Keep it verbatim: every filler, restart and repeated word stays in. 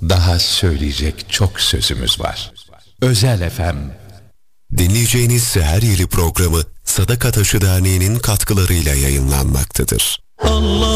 Daha söyleyecek çok sözümüz var. Özel F M. Dinleyeceğiniz Seher Yeli programı Sadaka Taşı Derneği'nin katkılarıyla yayınlanmaktadır. Allah